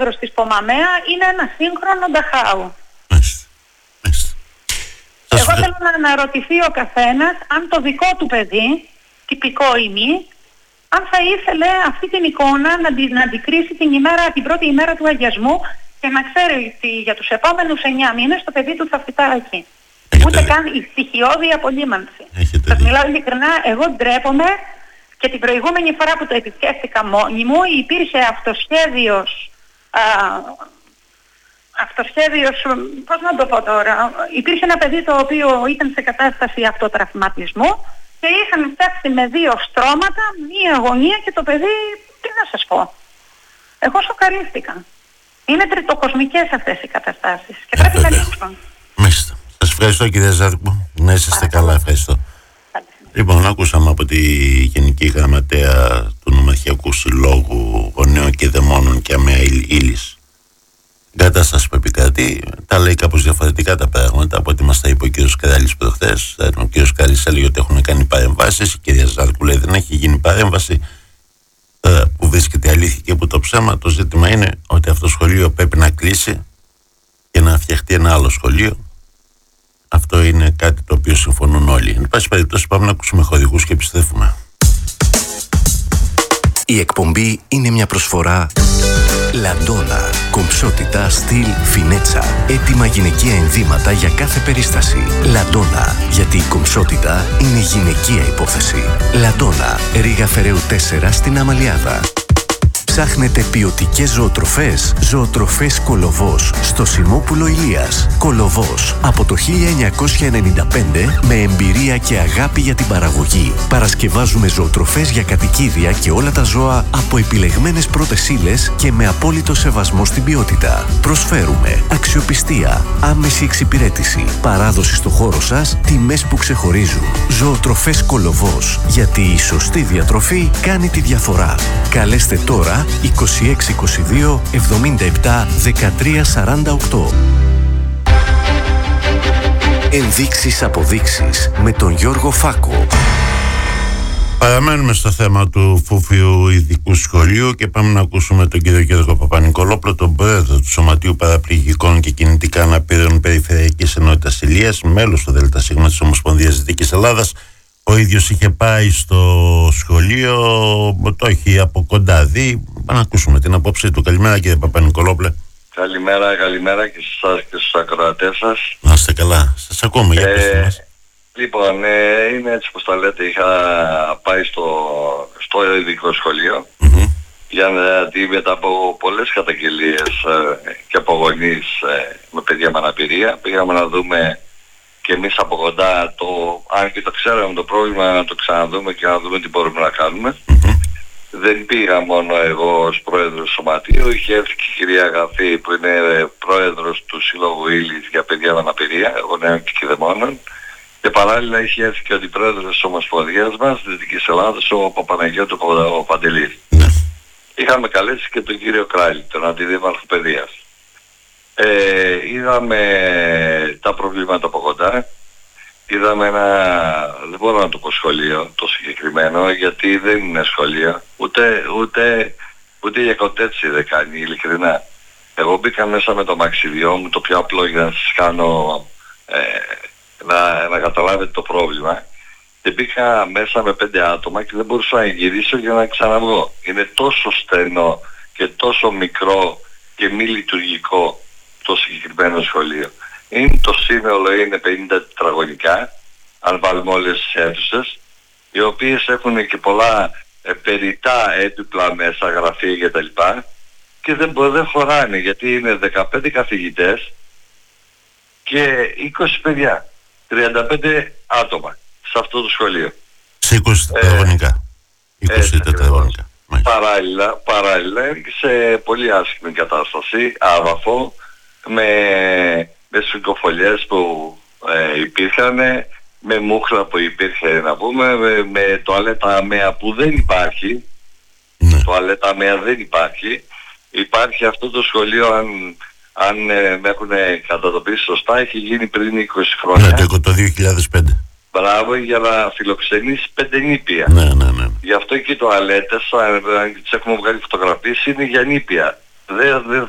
πρόεδρος της Πομαμαία είναι ένα σύγχρονο Νταχάου. Εγώ θέλω να αναρωτηθεί ο καθένας αν το δικό του παιδί, τυπικό ή μη, αν θα ήθελε αυτή την εικόνα να αντικρίσει την πρώτη ημέρα του αγιασμού και να ξέρει ότι για τους επόμενους 9 μήνες το παιδί του θα φυτά εκεί. Ούτε καν η στοιχειώδη απολύμανση. Σας μιλάω ειλικρινά, εγώ ντρέπομαι και την προηγούμενη φορά που το επισκέφθηκα μόνη μου υπήρχε αυτοσχέδιος, πώς να το πω τώρα, υπήρχε ένα παιδί το οποίο ήταν σε κατάσταση αυτοτραυματισμού και είχαν φτιάξει με 2 στρώματα, μία γωνία και το παιδί, τι να σας πω. Εγώ σοκαρίστηκα. Είναι τριτοκοσμικές αυτές οι καταστάσεις και πρέπει να λύσουν. Μάλιστα. Σας ευχαριστώ κύριε Ζάρκου. Να είσαστε καλά, ευχαριστώ. Λοιπόν, άκουσαμε από τη Γενική Γραμματέα του Νομαρχιακού Συλλόγου Γονέων και Δαιμόνων και Αμαία Ύλης την κατάσταση που επικρατεί. Τα λέει κάπως διαφορετικά τα πράγματα από ό,τι μας τα είπε ο κ. Καράλης προχθές. Ο κ. Καράλης έλεγε ότι έχουν κάνει παρεμβάσεις. Η κυρία Ζάρκου λέει δεν έχει γίνει παρέμβαση. Τώρα που βρίσκεται η αλήθεια και που το ψέμα, το ζήτημα είναι ότι αυτό το σχολείο πρέπει να κλείσει και να φτιαχτεί ένα άλλο σχολείο. Αυτό είναι κάτι το οποίο συμφωνούν όλοι. Εν πάση περιπτώσει, πάμε να ακούσουμε χορηγούς και επιστρέφουμε. Η εκπομπή είναι μια προσφορά Λαντόνα. Κομψότητα, στυλ, φινέτσα. Έτοιμα γυναικεία ενδύματα για κάθε περίσταση. Λαντόνα. Γιατί η κομψότητα είναι γυναικεία υπόθεση. Λαντόνα. Ρήγα Φεραίου 4 στην Αμαλιάδα. Ψάχνετε ποιοτικές ζωοτροφές? Ζωοτροφές Κολοβός στο Σιμόπουλο Ηλίας. Κολοβός από το 1995 με εμπειρία και αγάπη για την παραγωγή. Παρασκευάζουμε ζωοτροφές για κατοικίδια και όλα τα ζώα από επιλεγμένες πρώτες ύλες και με απόλυτο σεβασμό στην ποιότητα. Προσφέρουμε αξιοπιστία, άμεση εξυπηρέτηση, παράδοση στο χώρο σας, τιμές που ξεχωρίζουν. Ζωοτροφές Κολοβός. Γιατί η σωστή διατροφή κάνει τη διαφορά. Καλέστε τώρα 2622 77 13 48. Ενδείξεις αποδείξεις με τον Γιώργο Φάκο. Παραμένουμε στο θέμα του Φούφιου Ειδικού Σχολείου και πάμε να ακούσουμε τον κύριο Γιώργο Παπα-Νικολόπουλο, τον πρόεδρο του Σωματείου Παραπληγικών και Κινητικά Αναπήρων Περιφερειακής Ενότητας Ηλίας, μέλος του ΔΣ της Ομοσπονδίας Δυτικής Ελλάδας. Ο ίδιος είχε πάει στο σχολείο, το έχει από κοντά δει. Να ακούσουμε την απόψη του. Καλημέρα κύριε Παπα-Νικολόπουλε. Καλημέρα και σε εσάς και στους ακροατές σας. Να είστε καλά. Σας ακούμε, για πέστε μας. Λοιπόν, είναι έτσι πως τα λέτε. Είχα πάει στο ειδικό σχολείο γιατί μετά από πολλές καταγγελίες και από γονείς με παιδιά με αναπηρία πήγαμε να δούμε και εμείς από κοντά αν και το ξέραμε το πρόβλημα, να το ξαναδούμε και να δούμε τι μπορούμε να κάνουμε. Δεν πήγα μόνο εγώ ως πρόεδρος του Σωματείου, είχε έρθει και η κυρία Αγαθή που είναι πρόεδρος του Συλλόγου Ύλης για παιδιά με αναπηρία, Γονέων και Δαιμόνων, και παράλληλα είχε έρθει και ο αντιπρόεδρος της Ομοσπονδίας μας, της Δυτικής Ελλάδας, ο Παπαναγιώτου ο Παντελής. Είχαμε καλέσει και τον κύριο Κράλη, τον αντιδήμαρχο παιδείας. Είδαμε τα προβλήματα από κοντά. Είδαμε δεν μπορώ να το πω σχολείο το συγκεκριμένο, γιατί δεν είναι σχολείο, ούτε για κοτέτσι δεν κάνει, ειλικρινά. Εγώ μπήκα μέσα με το μαξιδιό μου, το πιο απλό για να σας κάνω να καταλάβετε το πρόβλημα, και μπήκα μέσα με 5 άτομα και δεν μπορούσα να γυρίσω για να ξαναβγώ. Είναι τόσο στενό και τόσο μικρό και μη λειτουργικό το συγκεκριμένο σχολείο. Το σύνολο είναι 50 τετραγωνικά, αν βάλουμε όλες τις αίθουσες, οι οποίες έχουν και πολλά περιτά έπιπλα μέσα, γραφεία κτλ. Και δεν χωράνε, γιατί είναι 15 καθηγητές και 20 παιδιά, 35 άτομα σε αυτό το σχολείο. Σε 20 τετραγωνικά. 20 τετραγωνικά. Παράλληλα σε πολύ άσχημη κατάσταση, άβαφο, με σφυγγοφολιές που υπήρχαν, με μούχλα που υπήρχε να πούμε, με τουαλέτα αμαία που δεν υπάρχει. Τουαλέτα αμαία δεν υπάρχει. Υπάρχει αυτό το σχολείο, αν με έχουν κατατοπίσει σωστά, έχει γίνει πριν 20 χρόνια. Ναι, το 2005. Μπράβο, για να φιλοξενήσει 5 νήπια. Ναι. Γι' αυτό και οι τουαλέτες, αν τις έχουμε βγάλει φωτογραφίες, είναι για νήπια.